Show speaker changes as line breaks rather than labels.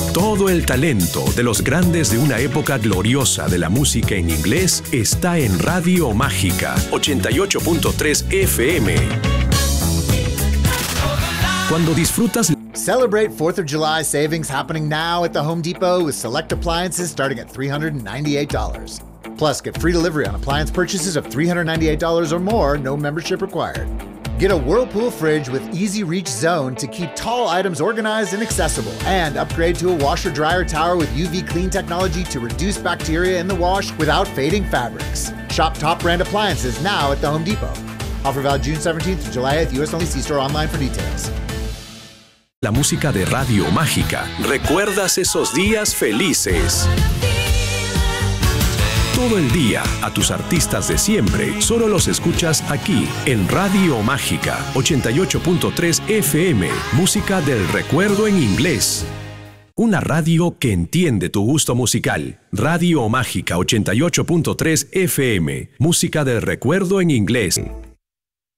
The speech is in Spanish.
Todo el talento de los grandes de una época gloriosa de la música en inglés está en Radio Mágica 88.3 FM. Cuando disfrutas...
Celebrate 4th of July savings happening now at the Home Depot with select appliances starting at $398. Plus, get free delivery on appliance purchases of $398 or more, no membership required. Get a Whirlpool fridge with Easy Reach Zone to keep tall items organized and accessible. And upgrade to a washer-dryer tower with UV clean technology to reduce bacteria in the wash without fading fabrics. Shop top brand appliances now at the Home Depot. Offer valid June 17th to July 8th, US only. See store online for details.
La música de Radio Mágica. ¿Recuerdas esos días felices? Todo el día, a tus artistas de siempre, solo los escuchas aquí, en Radio Mágica 88.3 FM, música del recuerdo en inglés. Una radio que entiende tu gusto musical. Radio Mágica 88.3 FM, música del recuerdo en inglés.